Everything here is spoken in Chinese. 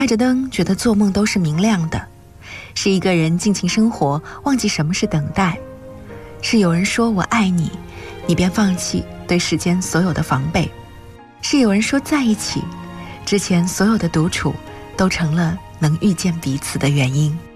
开着灯觉得做梦都是明亮的，是一个人尽情生活，忘记什么是等待，是有人说我爱你，你便放弃对时间所有的防备，是有人说在一起之前所有的独处都成了能遇见彼此的原因。